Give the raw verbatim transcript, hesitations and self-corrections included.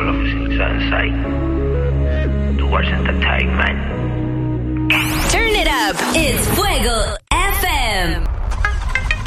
Officer Sunshine towards entertainment. Turn it up. It's